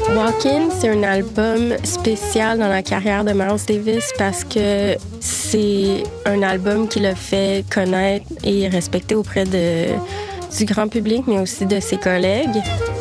Walk-In, c'est un album spécial dans la carrière de Miles Davis parce que c'est un album qui l'a fait connaître et respecter auprès du grand public, mais aussi de ses collègues.